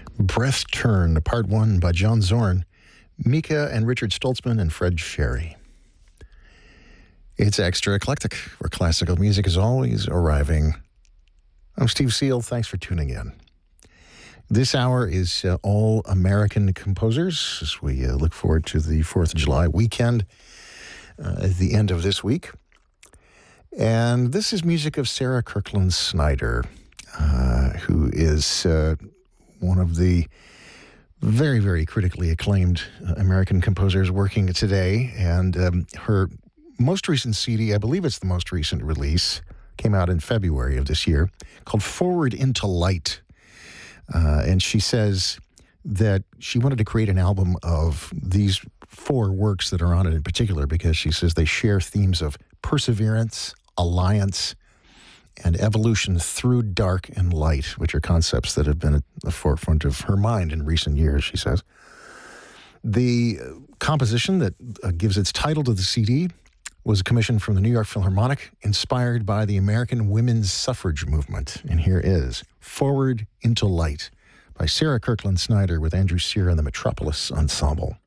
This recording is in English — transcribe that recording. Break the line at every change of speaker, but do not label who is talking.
Breath Turn, Part 1 by John Zorn, Mika and Richard Stoltzman, and Fred Sherry. It's extra eclectic, where classical music is always arriving. I'm Steve Seal. Thanks for tuning in. This hour is all American composers as we look forward to the 4th of July weekend at the end of this week. And this is music of Sarah Kirkland Snyder, who is one of the very, very critically acclaimed American composers working today. And her most recent CD, I believe it's the most recent release, came out in February of this year, called Forward into Light. And she says that she wanted to create an album of these 4 works that are on it in particular because she says they share themes of perseverance, alliance, and evolution through dark and light, which are concepts that have been at the forefront of her mind in recent years, she says. The composition that gives its title to the CD was a commission from the New York Philharmonic, inspired by the American women's suffrage movement. And here is Forward into Light by Sarah Kirkland Snyder with Andrew Sear and the Metropolis Ensemble.